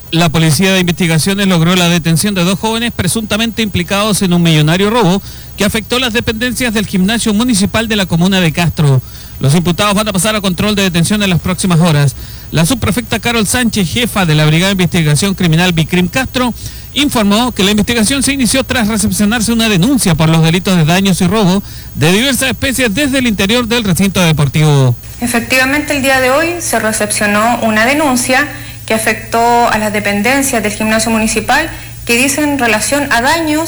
La Policía de Investigaciones logró la detención de 2 jóvenes presuntamente implicados en un millonario robo que afectó las dependencias del gimnasio municipal de la comuna de Castro. Los imputados van a pasar a control de detención en las próximas horas. La subprefecta Carol Sánchez, jefa de la Brigada de Investigación Criminal Bicrim Castro, informó que la investigación se inició tras recepcionarse una denuncia por los delitos de daños y robo de diversas especies desde el interior del recinto deportivo. Efectivamente, el día de hoy se recepcionó una denuncia que afectó a las dependencias del gimnasio municipal que dicen relación a daños